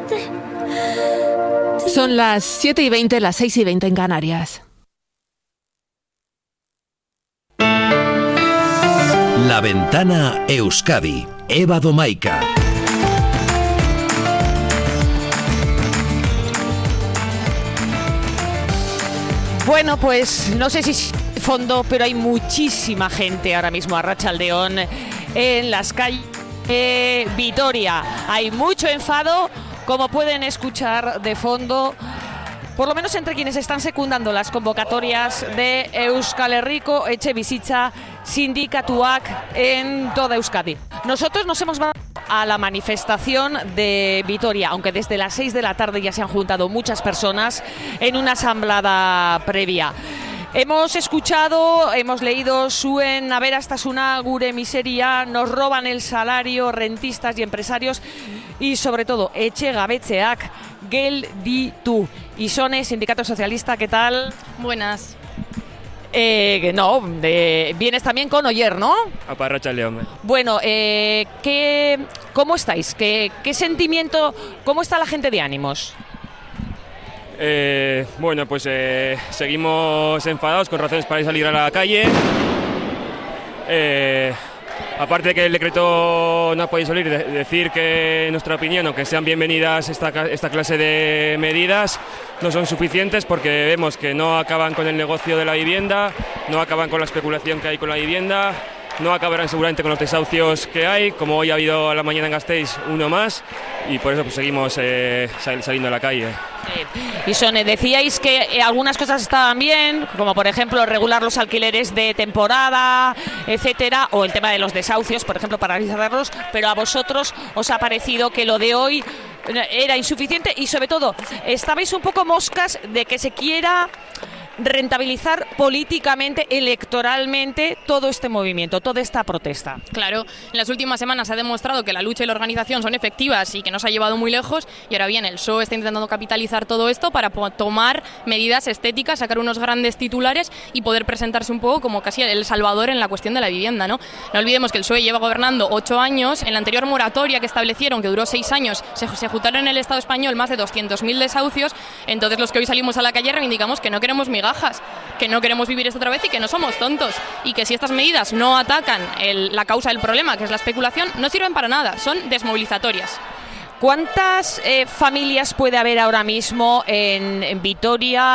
Son las 7:20, las 6:20 en Canarias. La Ventana Euskadi. Eva Domaica. Bueno, pues no sé si fondo, pero hay muchísima gente ahora mismo a Arratsaldeon en las calles de Vitoria. Hay mucho enfado, como pueden escuchar de fondo, por lo menos entre quienes están secundando las convocatorias de Euskal Herriko Etxebizitza Sindikatuak en toda Euskadi. Nosotros nos hemos mandado a la manifestación de Vitoria, aunque desde las 6 de la tarde ya se han juntado muchas personas en una asamblea previa. Hemos escuchado, hemos leído Zuen aberastasuna gure miseria, nos roban el salario rentistas y empresarios y sobre todo etxegabetzeak gelditu. Isone, Sindicato Socialista, ¿qué tal? Buenas. Vienes también con Oyer, ¿no? A Arratsaldeon. Bueno, ¿cómo estáis? ¿Qué sentimiento, cómo está la gente de ánimos? Bueno, pues seguimos enfadados, con razones para salir a la calle. Aparte de que el decreto no ha podido salir, decir que en nuestra opinión, aunque sean bienvenidas esta clase de medidas, no son suficientes porque vemos que no acaban con el negocio de la vivienda, no acaban con la especulación que hay con la vivienda, no acabarán seguramente con los desahucios que hay, como hoy ha habido a la mañana en Gasteiz uno más, y por eso pues seguimos saliendo a la calle. Y Sone, decíais que algunas cosas estaban bien, como por ejemplo regular los alquileres de temporada, etcétera, o el tema de los desahucios, por ejemplo, paralizarlos, pero a vosotros os ha parecido que lo de hoy era insuficiente y sobre todo estabais un poco moscas de que se quiera rentabilizar políticamente, electoralmente todo este movimiento, toda esta protesta. Claro, en las últimas semanas se ha demostrado que la lucha y la organización son efectivas y que nos ha llevado muy lejos, y ahora bien, el PSOE está intentando capitalizar todo esto para tomar medidas estéticas, sacar unos grandes titulares y poder presentarse un poco como casi el salvador en la cuestión de la vivienda, ¿no? No olvidemos que el PSOE lleva gobernando 8 años, en la anterior moratoria que establecieron, que duró 6 años, se ejecutaron en el Estado español más de 200.000 desahucios. Entonces los que hoy salimos a la calle reivindicamos que no queremos migajas, que no queremos vivir esto otra vez y que no somos tontos, y que si estas medidas no atacan la causa del problema, que es la especulación, no sirven para nada, son desmovilizatorias. ¿Cuántas familias puede haber ahora mismo en Vitoria?